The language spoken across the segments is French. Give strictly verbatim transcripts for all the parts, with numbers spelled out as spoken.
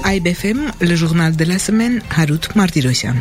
I B F M, le journal de la semaine, Harut Martirosyan.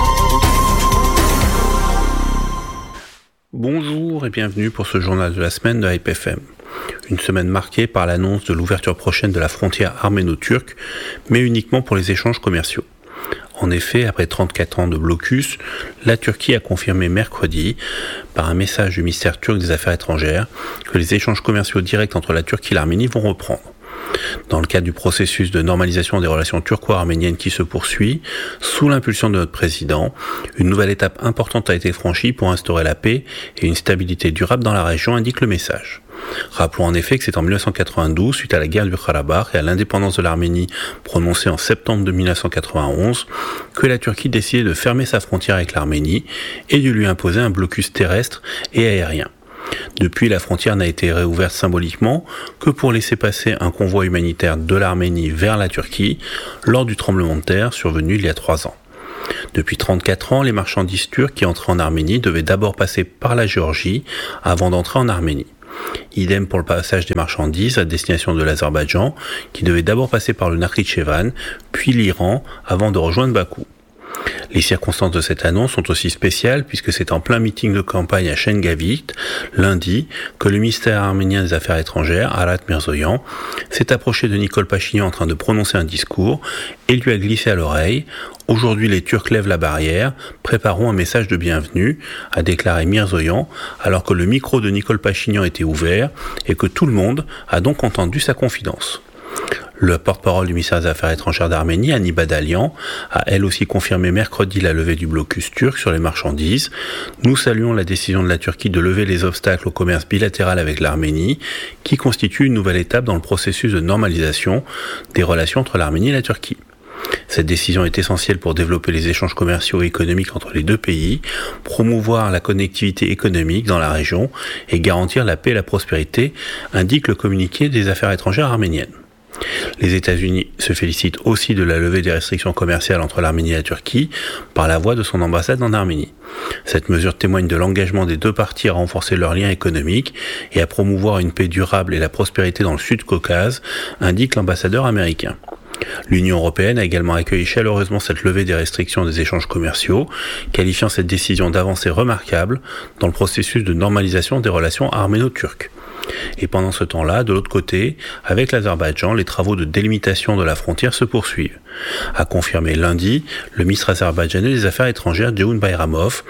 Bonjour et bienvenue pour ce journal de la semaine de I B F M. Une semaine marquée par l'annonce de l'ouverture prochaine de la frontière arméno-turque, mais uniquement pour les échanges commerciaux. En effet, après trente-quatre ans de blocus, la Turquie a confirmé mercredi, par un message du ministère turc des Affaires étrangères, que les échanges commerciaux directs entre la Turquie et l'Arménie vont reprendre. Dans le cadre du processus de normalisation des relations turco-arméniennes qui se poursuit, sous l'impulsion de notre président, une nouvelle étape importante a été franchie pour instaurer la paix et une stabilité durable dans la région, indique le message. Rappelons en effet que c'est en dix-neuf cent quatre-vingt-douze, suite à la guerre du Karabakh et à l'indépendance de l'Arménie prononcée en septembre de dix-neuf cent quatre-vingt-onze, que la Turquie décidait de fermer sa frontière avec l'Arménie et de lui imposer un blocus terrestre et aérien. Depuis, la frontière n'a été réouverte symboliquement que pour laisser passer un convoi humanitaire de l'Arménie vers la Turquie lors du tremblement de terre survenu il y a trois ans. Depuis trente-quatre ans, les marchandises turques qui entraient en Arménie devaient d'abord passer par la Géorgie avant d'entrer en Arménie. Idem pour le passage des marchandises à destination de l'Azerbaïdjan, qui devait d'abord passer par le Nakhitchevan, puis l'Iran, avant de rejoindre Bakou. Les circonstances de cette annonce sont aussi spéciales puisque c'est en plein meeting de campagne à Şengavit, lundi, que le ministère arménien des Affaires étrangères, Arat Mirzoyan, s'est approché de Nikol Pachinian en train de prononcer un discours et lui a glissé à l'oreille « Aujourd'hui les Turcs lèvent la barrière, préparons un message de bienvenue », a déclaré Mirzoyan, alors que le micro de Nikol Pachinian était ouvert et que tout le monde a donc entendu sa confidence. Le porte-parole du ministère des Affaires étrangères d'Arménie, Hani Badalian, a elle aussi confirmé mercredi la levée du blocus turc sur les marchandises. Nous saluons la décision de la Turquie de lever les obstacles au commerce bilatéral avec l'Arménie, qui constitue une nouvelle étape dans le processus de normalisation des relations entre l'Arménie et la Turquie. Cette décision est essentielle pour développer les échanges commerciaux et économiques entre les deux pays, promouvoir la connectivité économique dans la région et garantir la paix et la prospérité, indique le communiqué des Affaires étrangères arméniennes. Les États-Unis se félicitent aussi de la levée des restrictions commerciales entre l'Arménie et la Turquie par la voie de son ambassade en Arménie. Cette mesure témoigne de l'engagement des deux parties à renforcer leurs liens économiques et à promouvoir une paix durable et la prospérité dans le Sud-Caucase, indique l'ambassadeur américain. L'Union européenne a également accueilli chaleureusement cette levée des restrictions des échanges commerciaux, qualifiant cette décision d'avancée remarquable dans le processus de normalisation des relations arméno-turques. Et pendant ce temps-là, de l'autre côté, avec l'Azerbaïdjan, les travaux de délimitation de la frontière se poursuivent. A confirmé lundi le ministre azerbaïdjanais des Affaires étrangères, Ceyhun Bayramov,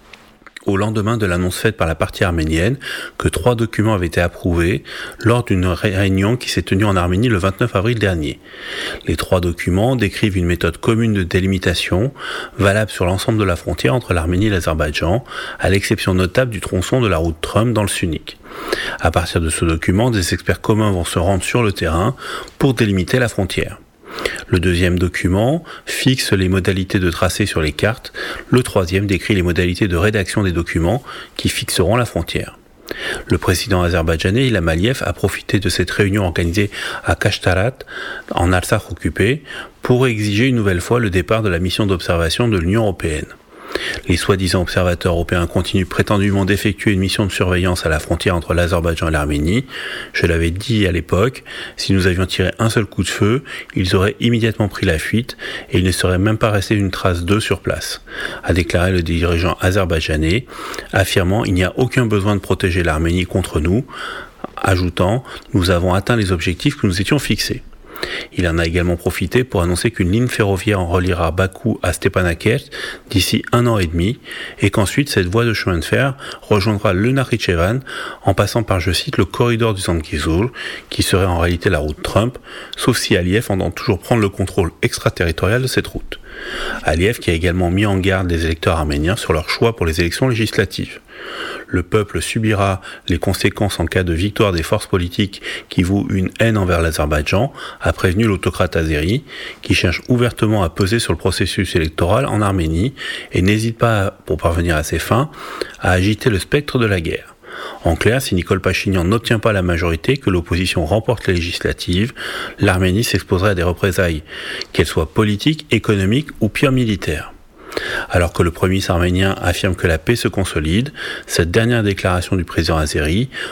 au lendemain de l'annonce faite par la partie arménienne que trois documents avaient été approuvés lors d'une réunion qui s'est tenue en Arménie le vingt-neuf avril dernier. Les trois documents décrivent une méthode commune de délimitation valable sur l'ensemble de la frontière entre l'Arménie et l'Azerbaïdjan, à l'exception notable du tronçon de la route Trump dans le Sunnik. À partir de ce document, des experts communs vont se rendre sur le terrain pour délimiter la frontière. Le deuxième document fixe les modalités de tracé sur les cartes. Le troisième décrit les modalités de rédaction des documents qui fixeront la frontière. Le président azerbaïdjanais Ilham Aliyev a profité de cette réunion organisée à Kashtarat, en Artsakh occupé, pour exiger une nouvelle fois le départ de la mission d'observation de l'Union européenne. Les soi-disant observateurs européens continuent prétendument d'effectuer une mission de surveillance à la frontière entre l'Azerbaïdjan et l'Arménie. Je l'avais dit à l'époque, si nous avions tiré un seul coup de feu, ils auraient immédiatement pris la fuite et il ne serait même pas resté une trace d'eux sur place, a déclaré le dirigeant azerbaïdjanais, affirmant il n'y a aucun besoin de protéger l'Arménie contre nous, ajoutant nous avons atteint les objectifs que nous étions fixés. Il en a également profité pour annoncer qu'une ligne ferroviaire en reliera Bakou à Stepanakert d'ici un an et demi et qu'ensuite cette voie de chemin de fer rejoindra le Nakhitchevan en passant par, je cite, le corridor du Zangezur, qui serait en réalité la route Trump, sauf si Aliyev entend toujours prendre le contrôle extraterritorial de cette route. Aliyev qui a également mis en garde les électeurs arméniens sur leur choix pour les élections législatives. Le peuple subira les conséquences en cas de victoire des forces politiques qui vouent une haine envers l'Azerbaïdjan, a prévenu l'autocrate azéri, qui cherche ouvertement à peser sur le processus électoral en Arménie et n'hésite pas, pour parvenir à ses fins, à agiter le spectre de la guerre. En clair, si Nikol Pachinian n'obtient pas la majorité, que l'opposition remporte les législatives, l'Arménie s'exposerait à des représailles, qu'elles soient politiques, économiques ou pire militaires. Alors que le premier ministre arménien affirme que la paix se consolide, cette dernière déclaration du président azéri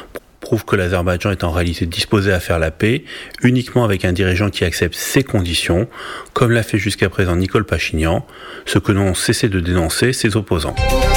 prouve que l'Azerbaïdjan est en réalité disposé à faire la paix uniquement avec un dirigeant qui accepte ses conditions, comme l'a fait jusqu'à présent Nicole Pachinian, ce que n'ont cessé de dénoncer ses opposants.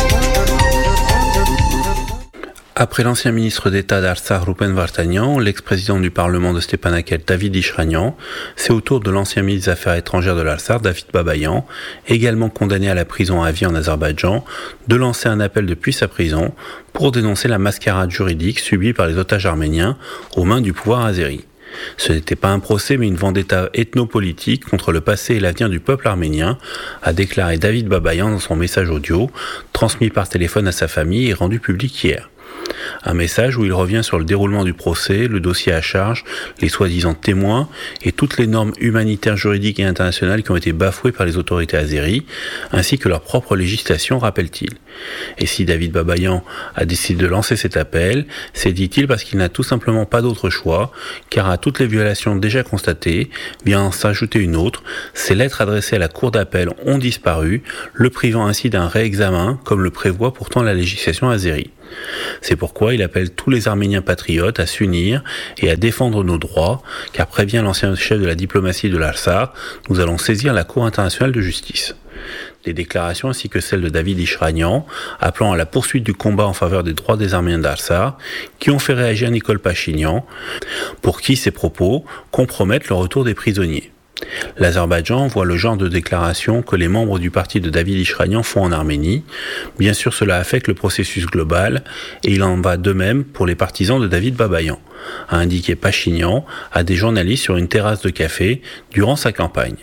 Après l'ancien ministre d'État d'Artsakh Rupen Vartanian, l'ex-président du Parlement de Stepanakert David Ishranian, c'est au tour de l'ancien ministre des Affaires étrangères de l'Artsakh, David Babayan, également condamné à la prison à vie en Azerbaïdjan, de lancer un appel depuis sa prison pour dénoncer la mascarade juridique subie par les otages arméniens aux mains du pouvoir azéri. Ce n'était pas un procès mais une vendetta ethnopolitique contre le passé et l'avenir du peuple arménien, a déclaré David Babayan dans son message audio, transmis par téléphone à sa famille et rendu public hier. Un message où il revient sur le déroulement du procès, le dossier à charge, les soi-disant témoins et toutes les normes humanitaires, juridiques et internationales qui ont été bafouées par les autorités azéries, ainsi que leur propre législation, rappelle-t-il. Et si David Babayan a décidé de lancer cet appel, c'est, dit-il, parce qu'il n'a tout simplement pas d'autre choix, car à toutes les violations déjà constatées, vient s'ajouter une autre, ces lettres adressées à la cour d'appel ont disparu, le privant ainsi d'un réexamen, comme le prévoit pourtant la législation azérie. C'est pourquoi il appelle tous les Arméniens patriotes à s'unir et à défendre nos droits, car prévient l'ancien chef de la diplomatie de l'Artsakh, nous allons saisir la Cour internationale de justice. Des déclarations ainsi que celles de David Ishranian, appelant à la poursuite du combat en faveur des droits des Arméniens d'Artsakh, qui ont fait réagir Nicole Pachinian, pour qui ces propos compromettent le retour des prisonniers. L'Azerbaïdjan voit le genre de déclaration que les membres du parti de David Ishranian font en Arménie. Bien sûr, cela affecte le processus global, et il en va de même pour les partisans de David Babayan, a indiqué Pachinian à des journalistes sur une terrasse de café durant sa campagne.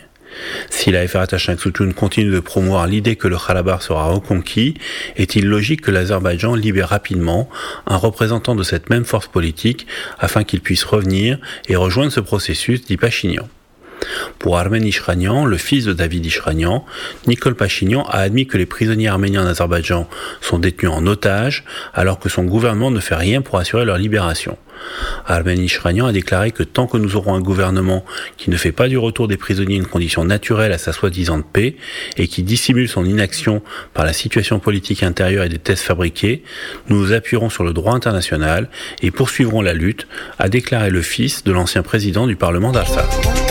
Si la F R H Changsutoun continue de promouvoir l'idée que le Karabakh sera reconquis, est-il logique que l'Azerbaïdjan libère rapidement un représentant de cette même force politique afin qu'il puisse revenir et rejoindre ce processus, dit Pachinian. Pour Armen Ishranian, le fils de David Ishranian, Nicole Pachinian a admis que les prisonniers arméniens en Azerbaïdjan sont détenus en otage, alors que son gouvernement ne fait rien pour assurer leur libération. Armen Ishranian a déclaré que tant que nous aurons un gouvernement qui ne fait pas du retour des prisonniers une condition naturelle à sa soi-disant paix et qui dissimule son inaction par la situation politique intérieure et des tests fabriqués, nous nous appuierons sur le droit international et poursuivrons la lutte, a déclaré le fils de l'ancien président du Parlement d'Artsakh.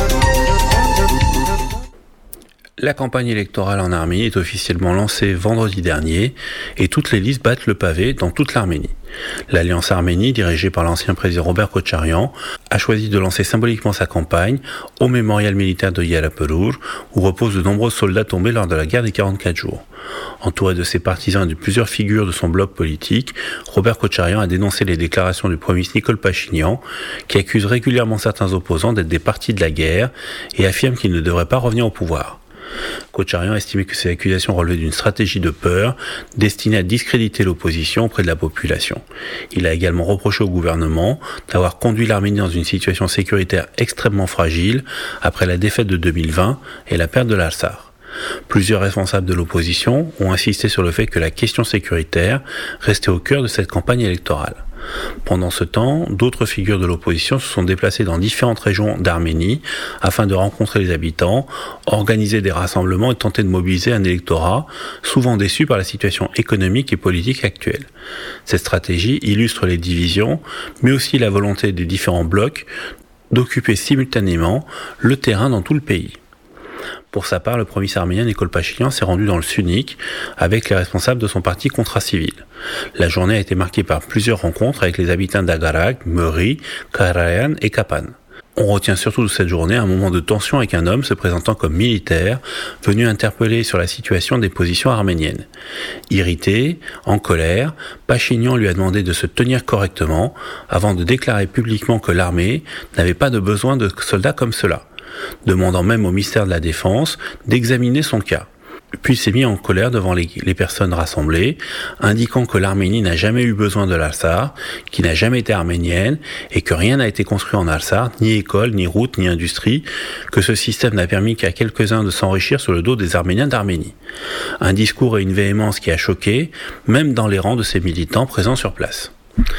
La campagne électorale en Arménie est officiellement lancée vendredi dernier et toutes les listes battent le pavé dans toute l'Arménie. L'Alliance Arménie, dirigée par l'ancien président Robert Kocharyan, a choisi de lancer symboliquement sa campagne au mémorial militaire de Yalapurur, où reposent de nombreux soldats tombés lors de la guerre des quarante-quatre jours. Entouré de ses partisans et de plusieurs figures de son bloc politique, Robert Kocharyan a dénoncé les déclarations du Premier ministre Nicole Pachinian, qui accuse régulièrement certains opposants d'être des partis de la guerre et affirme qu'ils ne devraient pas revenir au pouvoir. Kocharyan a estimé que ces accusations relevaient d'une stratégie de peur destinée à discréditer l'opposition auprès de la population. Il a également reproché au gouvernement d'avoir conduit l'Arménie dans une situation sécuritaire extrêmement fragile après la défaite de deux mille vingt et la perte de l'Artsakh. Plusieurs responsables de l'opposition ont insisté sur le fait que la question sécuritaire restait au cœur de cette campagne électorale. Pendant ce temps, d'autres figures de l'opposition se sont déplacées dans différentes régions d'Arménie afin de rencontrer les habitants, organiser des rassemblements et tenter de mobiliser un électorat souvent déçu par la situation économique et politique actuelle. Cette stratégie illustre les divisions, mais aussi la volonté des différents blocs d'occuper simultanément le terrain dans tout le pays. Pour sa part, le premier ministre arménien Nicole Pachinian s'est rendu dans le Sunnik avec les responsables de son parti Contrat Civil. La journée a été marquée par plusieurs rencontres avec les habitants d'Agarak, Meri, Karayan et Kapan. On retient surtout de cette journée un moment de tension avec un homme se présentant comme militaire, venu interpeller sur la situation des positions arméniennes. Irrité, en colère, Pachinian lui a demandé de se tenir correctement avant de déclarer publiquement que l'armée n'avait pas de besoin de soldats comme cela, demandant même au ministère de la Défense d'examiner son cas. Puis s'est mis en colère devant les, les personnes rassemblées, indiquant que l'Arménie n'a jamais eu besoin de l'Artsakh, qui n'a jamais été arménienne, et que rien n'a été construit en Artsakh, ni école, ni route, ni industrie, que ce système n'a permis qu'à quelques-uns de s'enrichir sur le dos des Arméniens d'Arménie. Un discours et une véhémence qui a choqué, même dans les rangs de ces militants présents sur place.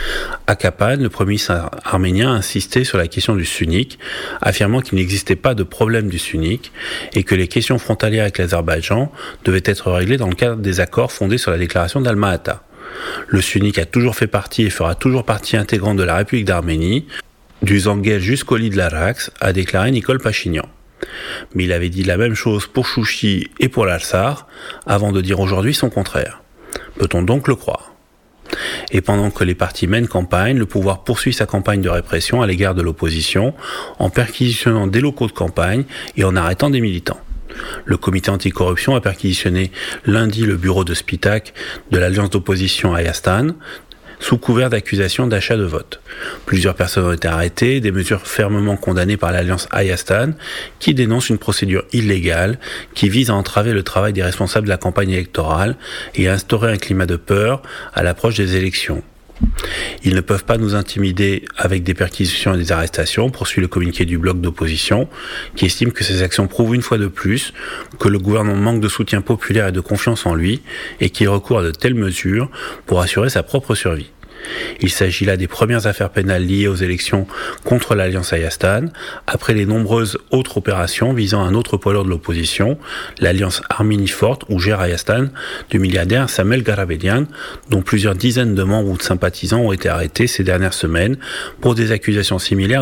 À Kapan, le premier ministre arménien a insisté sur la question du Sunnik, affirmant qu'il n'existait pas de problème du Sunnik et que les questions frontalières avec l'Azerbaïdjan devaient être réglées dans le cadre des accords fondés sur la déclaration d'Alma-Ata. Le sunnique a toujours fait partie et fera toujours partie intégrante de la République d'Arménie, du Zangel jusqu'au lit de l'Arax, a déclaré Nicole Pachinian. Mais il avait dit la même chose pour Chouchi et pour l'Alsar, avant de dire aujourd'hui son contraire. Peut-on donc le croire ? Et pendant que les partis mènent campagne, le pouvoir poursuit sa campagne de répression à l'égard de l'opposition, en perquisitionnant des locaux de campagne et en arrêtant des militants. Le comité anticorruption a perquisitionné lundi le bureau de Spitak de l'alliance d'opposition Hayastan, sous couvert d'accusations d'achat de vote. Plusieurs personnes ont été arrêtées, des mesures fermement condamnées par l'alliance Hayastan, qui dénonce une procédure illégale qui vise à entraver le travail des responsables de la campagne électorale et à instaurer un climat de peur à l'approche des élections. Ils ne peuvent pas nous intimider avec des perquisitions et des arrestations, poursuit le communiqué du bloc d'opposition, qui estime que ces actions prouvent une fois de plus que le gouvernement manque de soutien populaire et de confiance en lui, et qu'il recourt à de telles mesures pour assurer sa propre survie. Il s'agit là des premières affaires pénales liées aux élections contre l'alliance Hayastan, après les nombreuses autres opérations visant un autre poids lourd de l'opposition, l'alliance Arménie Forte ou gère Hayastan du milliardaire Samuel Garabedian, dont plusieurs dizaines de membres ou de sympathisants ont été arrêtés ces dernières semaines pour des accusations similaires